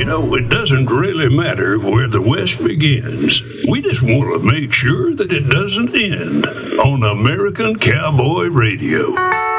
You know, it doesn't really matter where the West begins. We just want to make sure that it doesn't end on American Cowboy Radio.